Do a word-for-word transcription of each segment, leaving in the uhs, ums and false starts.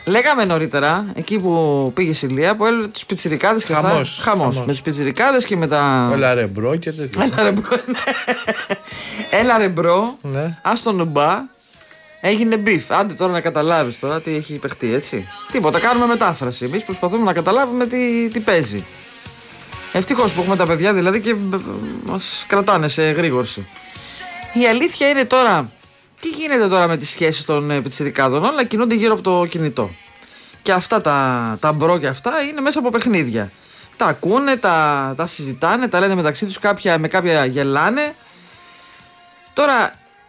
Λέγαμε νωρίτερα, εκεί που πήγε η Ηλία, που έλεγε τους πιτσιρικάδες και Χαμός. αυτά. Χαμός. Με τους πιτσιρικάδες και με τα. Έλα ρε μπρο και τέτοια. Έλα ρε μπρο. Έλα ρε μπρο. Ναι. Ας τον νουμπά. Έγινε μπιφ. Άντε τώρα να καταλάβεις τώρα τι έχει παιχτεί, έτσι. Τίποτα, κάνουμε μετάφραση. Εμείς προσπαθούμε να καταλάβουμε τι, τι παίζει. Ευτυχώς που έχουμε τα παιδιά δηλαδή και μας κρατάνε σε γρήγορση. Η αλήθεια είναι τώρα. Τι γίνεται τώρα με τις σχέσεις των ε, πιτσιρικάδων? Όλα κινούνται γύρω από το κινητό. Και αυτά τα, τα μπρο και αυτά είναι μέσα από παιχνίδια. Τα ακούνε, τα, τα συζητάνε, τα λένε μεταξύ τους, κάποια, με κάποια γελάνε. Τώρα,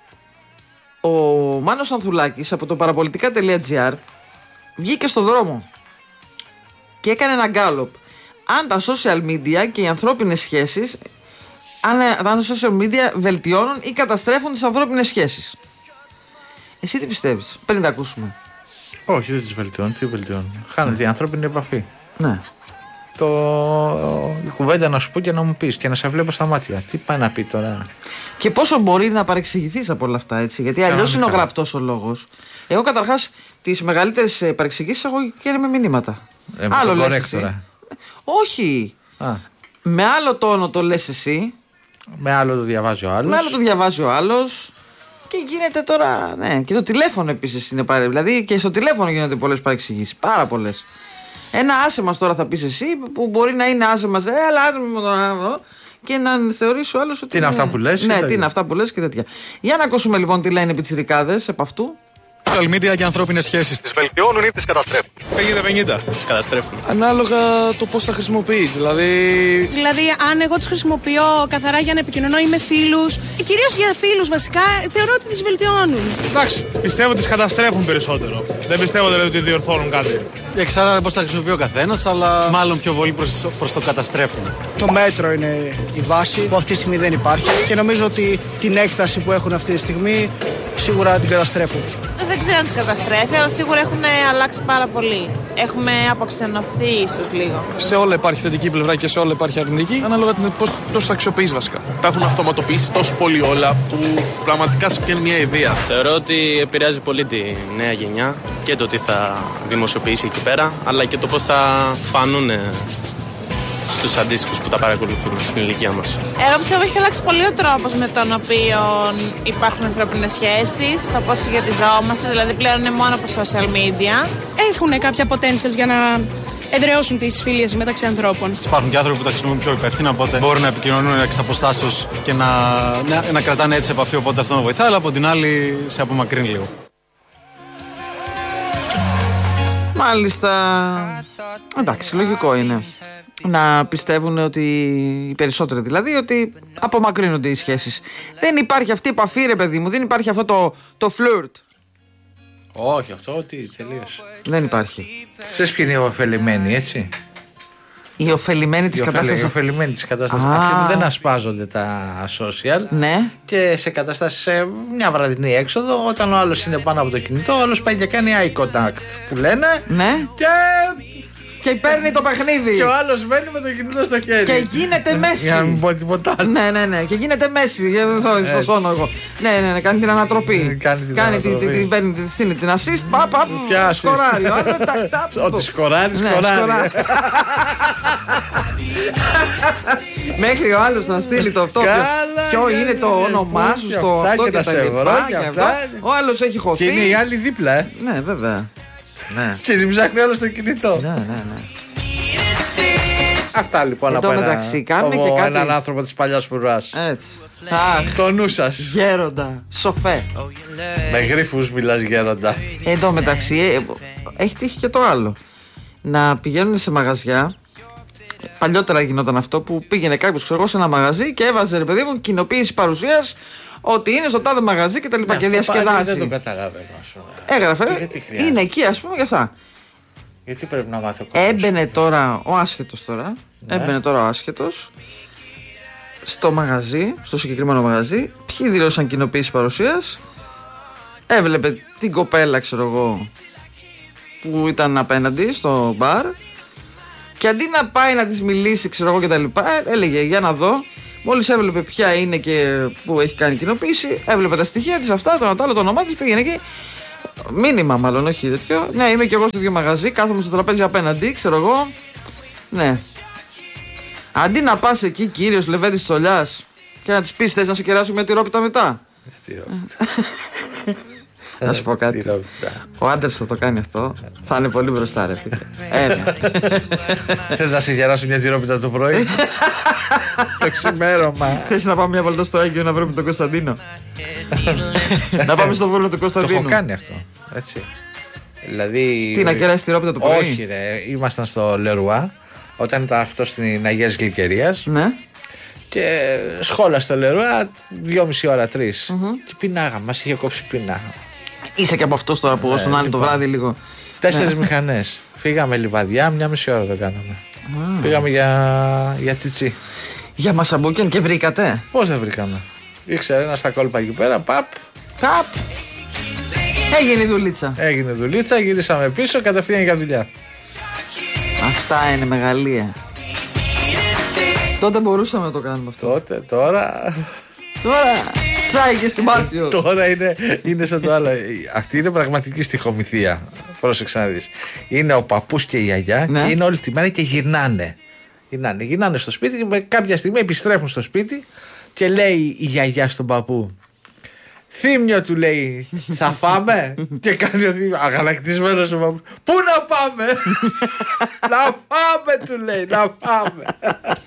ο Μάνος Ανθουλάκης από το παραπολιτικά τελεία τζι άρ βγήκε στο δρόμο και έκανε ένα γκάλωπ. Αν τα social media και οι ανθρώπινες σχέσεις, αν, αν τα social media βελτιώνουν ή καταστρέφουν τις ανθρώπινες σχέσεις. Εσύ τι πιστεύεις, πριν τα ακούσουμε? Όχι, δεν τις βελτιώνουν. Τι βελτιώνουν? Χάνεται η ανθρώπινη επαφή. Ναι. Το... Η κουβέντα να σου πω και να μου πεις και να σε βλέπω στα μάτια. Τι πάει να πει τώρα? Και πόσο μπορεί να παρεξηγηθείς από όλα αυτά, έτσι? Γιατί αλλιώς είναι ο γραπτός ο λόγος. Εγώ καταρχάς τις μεγαλύτερες παρεξηγήσεις έχω και με μηνύματα. Ε, άλλο με λες εσύ. τώρα. Όχι. Α. Με άλλο τόνο το λες εσύ. Με άλλο το διαβάζει ο άλλος. Με άλλο το διαβάζει ο άλλος. Και γίνεται τώρα. Ναι, και το τηλέφωνο επίσης είναι πάρα. Δηλαδή και στο τηλέφωνο γίνονται πολλές παρεξηγήσεις. Πάρα πολλές. Ένα άσε μας τώρα θα πεις εσύ, που μπορεί να είναι άσε μας, ε, αλλά άσε με τον άλλο, και να θεωρήσει ο άλλος ότι. Τι είναι αυτά που λες? Ναι, τι είναι αυτά που λες και τέτοια. Για να ακούσουμε λοιπόν τι λένε οι πιτσιρικάδες επ' αυτού. Social media και ανθρώπινες σχέσεις τις βελτιώνουν ή τις καταστρέφουν? πενήντα πενήντα. Τις καταστρέφουν. Ανάλογα το πώς τα χρησιμοποιείς. Δηλαδή. Δηλαδή, αν εγώ τις χρησιμοποιώ καθαρά για να επικοινωνώ ή με φίλους, κυρίως για φίλους βασικά, θεωρώ ότι τις βελτιώνουν. Εντάξει, πιστεύω ότι τις καταστρέφουν περισσότερο. Δεν πιστεύω δηλαδή ότι διορθώνουν κάτι. Εξαρτάται πώς τα χρησιμοποιεί ο καθένας, αλλά μάλλον πιο πολύ προς, προς το καταστρέφουν. Το μέτρο είναι η βάση που αυτή τη στιγμή δεν υπάρχει και νομίζω ότι την έκταση που έχουν αυτή τη στιγμή σίγουρα την καταστρέφουν. Δεν ξέρω αν τις καταστρέφει, αλλά σίγουρα έχουν αλλάξει πάρα πολύ. Έχουμε αποξενωθεί ίσως λίγο. Σε όλα υπάρχει θετική πλευρά και σε όλα υπάρχει αρνητική, ανάλογα πώς το αξιοποιείς βασικά. Τα έχουν αυτοματοποιήσει τόσο πολύ όλα που πραγματικά σε πιάνει μια ιδέα. Θεωρώ ότι επηρεάζει πολύ τη νέα γενιά και το τι θα δημοσιοποιήσει εκεί πέρα, αλλά και το πώς θα φανούν στους αντίστοιχους που τα παρακολουθούν στην ηλικία μας. Εγώ πιστεύω έχει αλλάξει πολύ ο τρόπος με τον οποίο υπάρχουν ανθρώπινες σχέσεις, το πώς σχετιζόμαστε, δηλαδή πλέον είναι μόνο από social media. Έχουν κάποια potentials για να εδραιώσουν τις φιλίες μεταξύ ανθρώπων. Υπάρχουν και άνθρωποι που τα χρησιμοποιούν πιο υπεύθυνα, οπότε μπορούν να επικοινωνούν εξ αποστάσεως και να, να, να κρατάνε έτσι επαφή, οπότε αυτό να βοηθάει, αλλά από την άλλη σε απομακρύνει λίγο. Μάλιστα. Εντάξει, λογικό είναι να πιστεύουν ότι οι περισσότεροι δηλαδή ότι απομακρύνονται οι σχέσεις. Δεν υπάρχει αυτή η επαφή, ρε παιδί μου, δεν υπάρχει αυτό το, το φλιρτ. Όχι, αυτό τι τελείωσε. Δεν υπάρχει. Ξέρεις ποιοι είναι οι ωφελημένοι, έτσι? Οι ωφελημένοι της κατάστασης. Οι ωφελημένοι της κατάστασης. Αυτοί που δεν ασπάζονται τα social. Ναι. Και σε καταστάσεις, σε μια βραδινή έξοδο, όταν ο άλλος είναι πάνω από το κινητό, ο άλλος πάει και κάνει eye contact που λένε. Ναι. Και. Και παίρνει το παιχνίδι. Και ο άλλος μένει με το κινητό στο χέρι. Και γίνεται μέση. Για να μην πω τίποτα άλλο. Ναι, ναι, ναι. Και γίνεται μέση. Στο σώνο εγώ. Ναι, ναι, ναι. Κάνει την ανατροπή. Κάνει την κάνει ανατροπή. Την παίρνει την στείνει την assist. Παπ, παπ. Σκοράρει. Ότι σκοράρει, σκοράρει. Μέχρι ο άλλος να στείλει το αυτό. Ποιο είναι το όνομά σου στο αυτό και τα λοιπά. Ο άλλος έχει χωθεί. Και είναι οι άλλοι δίπλα, ε. Ναι, βέβαια. Ναι. Και την ψάχνει όλο στο κινητό. Ναι, ναι, ναι. Αυτά λοιπόν από, ένα, μεταξύ, από και κάτι... έναν άνθρωπο της παλιάς φρουράς. Έτσι. Αχ, το νου σας. Γέροντα, σοφέ. Με γρίφους μιλάς γέροντα. Εν τω μεταξύ ε, έχει τύχει και το άλλο. Να πηγαίνουν σε μαγαζιά. Παλιότερα γινόταν αυτό που πήγαινε κάποιος ξέρω εγώ σε ένα μαγαζί και έβαζε ρε παιδί μου κοινοποίηση παρουσίας ότι είναι στο τάδε μαγαζί και τα λοιπά, ναι, και διασκεδάζει. Δεν το καταλαβαίνω. Έγραφε. Είναι εκεί ας πούμε και αυτά. Γιατί πρέπει να μάθει ο κόσμος. Έμπαινε τώρα ο άσχετος τώρα. Ναι. Έμπαινε τώρα ο άσχετος στο μαγαζί, στο συγκεκριμένο μαγαζί. Ποιοι δηλώσαν κοινοποίηση παρουσίας. Έβλεπε την κοπέλα ξέρω εγώ που ήταν απέναντι στο μπαρ. Και αντί να πάει να της μιλήσει ξέρω εγώ και τα λοιπά, έλεγε για να δω. Μόλις έβλεπε ποια είναι και που έχει κάνει κοινοποίηση, έβλεπε τα στοιχεία της, αυτά, το άλλο, το όνομά της, πήγαινε εκεί. Μήνυμα, μάλλον, όχι τέτοιο. Ναι, είμαι και εγώ στο ίδιο μαγαζί, κάθομαι στο τραπέζι απέναντι, ξέρω εγώ. Ναι. Αντί να πας εκεί, κύριος Λεβέντης Τσολιάς, και να της πεις, θες να σε κεράσω μια τυρόπιτα μετά. Μια τυρόπιτα. Να σου πω κάτι. Ο άντρας θα το κάνει αυτό. Θα είναι πολύ μπροστά, ρε φίλε. Ένα. Θες να σε κεράσω μια τυρόπιτα το πρωί? Το ξημέρωμα. Θες να πάμε μια βολτά στο Αίγυο να βρούμε τον Κωνσταντίνο? Να πάμε στο φούρνο του Κωνσταντίνου. Το έχω κάνει αυτό. Έτσι. Δηλαδή. Τι, να κεράσει τυρόπιτα το πρωί? Όχι, ρε. Ήμασταν στο Λερουά όταν ήταν αυτό στην Αγίας Γλυκερίας. Ναι. Και σχόλα στο Λερουά, δυόμιση ώρα, τρεις. Mm-hmm. Και πεινάγαμε, μας είχε κόψει πεινά. Είσαι και από αυτός τώρα που όσον άλλη το βράδυ λίγο. Τέσσερις μηχανές. Φύγαμε Λιβαδιά, μια μισή ώρα το κάναμε. Mm. Πήγαμε για, για τσιτσί. Για μασαμπούκεν και βρήκατε? Πώς δεν βρήκαμε? Ήξερε ένα στα κόλπα εκεί πέρα, παπ. Παπ. Έγινε η δουλίτσα. Έγινε δουλίτσα, γυρίσαμε πίσω, κατευθείαν για δουλειά. Αυτά είναι μεγαλεία. Τότε μπορούσαμε να το κάνουμε αυτό. Τότε, τώρα. Τώρα. Τσάι και συμπάθειο. Τώρα είναι, είναι σαν το άλλο. Αυτή είναι πραγματική στιχομυθία. Πρόσεξε να δεις. Είναι ο παππούς και η γιαγιά, ναι. Και είναι όλη τη μέρα και γυρνάνε. Γυρνάνε, γυρνάνε στο σπίτι και κάποια στιγμή επιστρέφουν στο σπίτι και λέει η γιαγιά στον παππού. Θύμιο, του λέει, θα φάμε? Και κάνει ο Θύμιο, αγανακτισμένος ο παππούς. Πού να πάμε? Να φάμε, του λέει, να φάμε.